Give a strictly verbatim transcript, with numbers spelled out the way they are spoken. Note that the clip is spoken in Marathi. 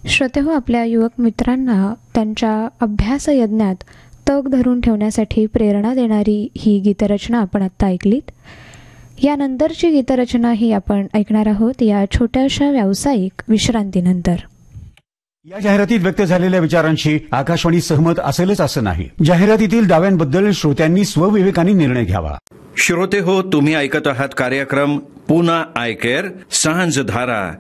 श्रोतेहो, आपल्या युवक मित्रांना त्यांच्या अभ्यास यज्ञात तग धरून ठेवण्यासाठी प्रेरणा देणारी ही गीतरचना आपण आत्ता ऐकलीत. यानंतरची गीतरचना ही आपण ऐकणार आहोत या छोट्याशा व्यावसायिक विश्रांतीनंतर. या जाहिरातीत व्यक्त झालेल्या विचारांशी आकाशवाणी सहमत असेलच असं नाही. जाहिरातीतील दाव्यांबद्दल श्रोत्यांनी स्वविवेकाने निर्णय घ्यावा. श्रोते हो, तुम्ही ऐकत आहात कार्यक्रम पुन्हा आय केअर सांज धारा